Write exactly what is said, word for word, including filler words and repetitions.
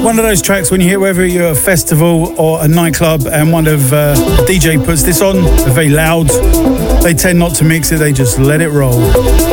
One of those tracks when you hear whether you're at a festival or a nightclub and one of uh, the D J puts this on, they're very loud. They tend not to mix it, they just let it roll.